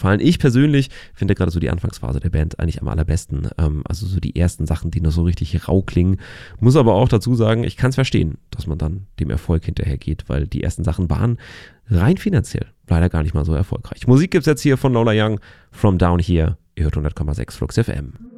gefallen. Ich persönlich finde gerade so die Anfangsphase der Band eigentlich am allerbesten. Also so die ersten Sachen, die noch so richtig rau klingen. Muss aber auch dazu sagen, ich kann es verstehen, dass man dann dem Erfolg hinterhergeht, weil die ersten Sachen waren rein finanziell leider gar nicht mal so erfolgreich. Musik gibt's jetzt hier von Lola Young, From Down Here. Ihr hört 100,6 Flux FM.